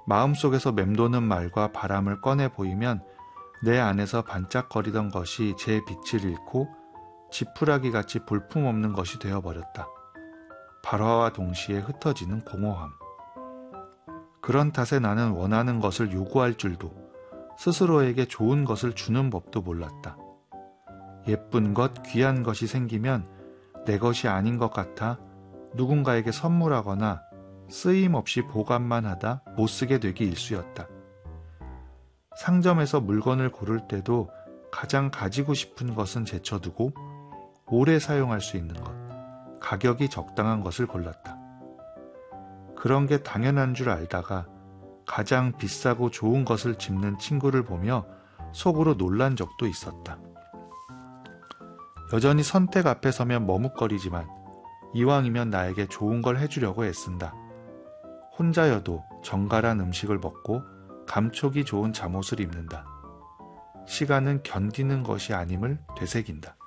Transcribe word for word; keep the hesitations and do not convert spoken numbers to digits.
마음속에서 맴도는 말과 바람을 꺼내 보이면 내 안에서 반짝거리던 것이 제 빛을 잃고 지푸라기같이 볼품없는 것이 되어버렸다. 발화와 동시에 흩어지는 공허함. 그런 탓에 나는 원하는 것을 요구할 줄도, 스스로에게 좋은 것을 주는 법도 몰랐다. 예쁜 것, 귀한 것이 생기면 내 것이 아닌 것 같아 누군가에게 선물하거나 쓰임없이 보관만 하다 못 쓰게 되기 일쑤였다. 상점에서 물건을 고를 때도 가장 가지고 싶은 것은 제쳐두고 오래 사용할 수 있는 것, 가격이 적당한 것을 골랐다. 그런 게 당연한 줄 알다가 가장 비싸고 좋은 것을 집는 친구를 보며 속으로 놀란 적도 있었다. 여전히 선택 앞에 서면 머뭇거리지만 이왕이면 나에게 좋은 걸 해주려고 애쓴다. 혼자여도 정갈한 음식을 먹고 감촉이 좋은 잠옷을 입는다. 시간은 견디는 것이 아님을 되새긴다.